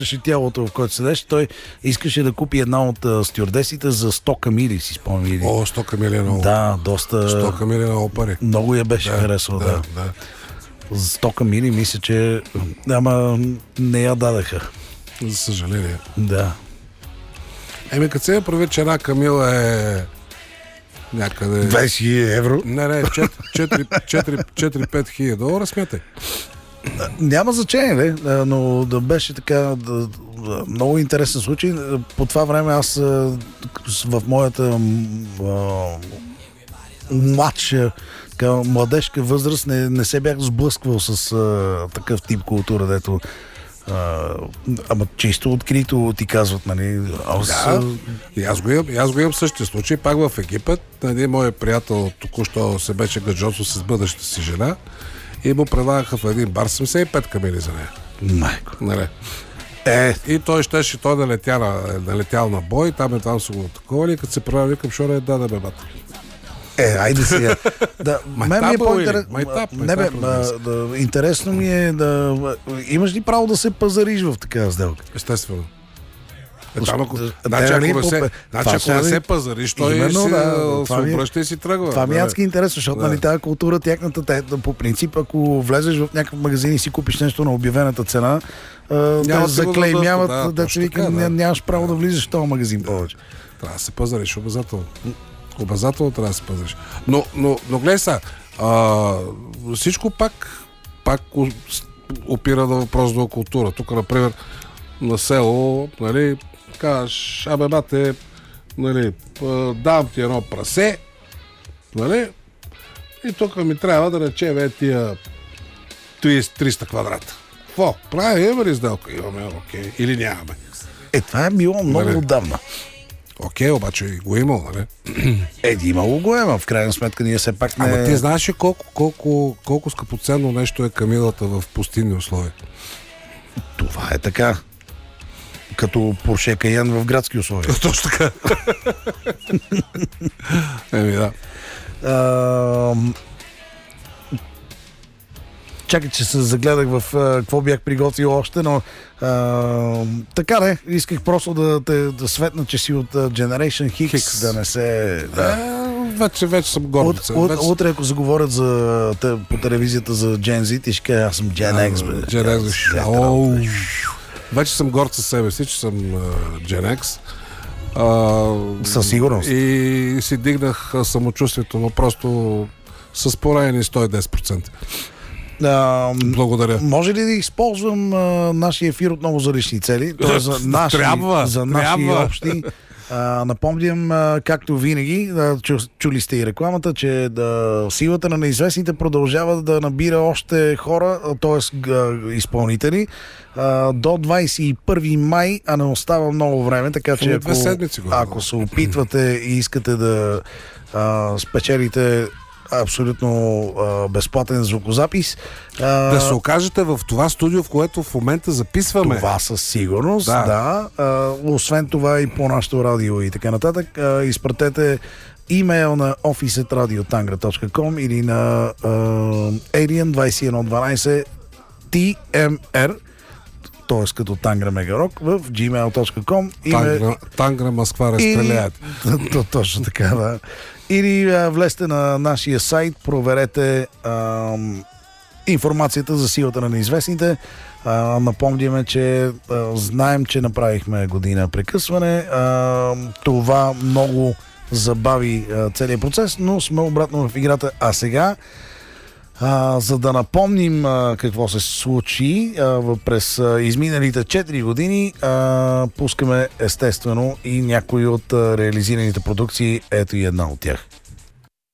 тялото, в което седеше, той искаше да купи една от стюардесите за 100 камили, си спомня. 100 камили е много. Да, доста... 100 камили е много пари. Много я беше харесал, да. За 100 камили мисля, че... Ама не я дадаха. За съжаление. Да. Като се прави, че една камила е някъде... 20 евро? Не, 4-5 хиляди долара, смятай. Няма значение, но да беше така много интересен случай. По това време аз в моята младежка възраст не се бях сблъсквал с такъв тип култура, дето ама чисто открито ти казват, нали? И аз го имам същия случай, пак в Египет. Моят приятел току-що се беше гаджосо с бъдещата си жена и му предлагаха в един бар 75 камили за нея. Майко. Нали? И той налетял на бой, там са го атаковали, като се правил, викам, шо не даде бебата. Айде сега. Мен ми е интересно ми е да... Имаш ли право да се пазариш в такава сделка? Естествено. Ако не се пазариш, той се обръща и си тръгва. Това ми е адски интересно, защото тази култура, тяхната, по принцип, ако влезеш в някакъв магазин и си купиш нещо на обявената цена, да заклеймяват, нямаш право да влизаш в този магазин повече. Трябва да се пазариш, обязателно. Обязателно трябва да се пазариш. Но гледай сега, всичко пак опира да въпрос до култура. Тук, например, на село, нали, кажеш, бате, нали, дам ти едно прасе, нали, и тук ми трябва да рече тия 300 квадрата. Какво? Имаме ли сделка? Имаме, окей. Или нямаме. Това е било много отдавна. Окей, обаче го имало, нали? Имало го има, в крайна сметка ние все пак не... Ама ти знаеш ли колко скъпоценно нещо е камилата в пустинни условия? Това е така. Като Porsche Cayenne в градски условия. Точно така. Да. Чакай, че се загледах в какво бях приготвил още, но така исках просто да светна, че си от Generation Hicks, да не се... Вече съм горд. Утре, ако заговорят по телевизията за Gen Z, ти ще кажа, аз съм Gen X. Gen X. Вече съм горд със себе си, че съм Gen X. Със сигурност. И си дигнах самочувствието, но просто с поредени 110%. Благодаря. Може ли да използвам нашия ефир отново за лични цели? За наши общи. Напомням, както винаги, чули сте и рекламата, че силата на неизвестните продължава да набира още хора, т.е. изпълнители, до 21 май, а не остава много време, така че ако се опитвате и искате да спечелите абсолютно безплатен звукозапис. Да се окажете в това студио, в което в момента записваме. Това със сигурност, да. Освен това и по нашото радио и така нататък. Изпратете имейл на office@radiotangra.com или на alien2112 tmr, т.е. като Тангра Мегарок, в gmail.com. Тангра Москва разстреляят. Точно така, да. Или влезте на нашия сайт, проверете информацията за силата на неизвестните. Напомняме, че знаем, че направихме година прекъсване. Това много забави целият процес, но сме обратно в играта. А сега, за да напомним какво се случи през изминалите 4 години, пускаме естествено и някои от реализираните продукции. Ето и една от тях.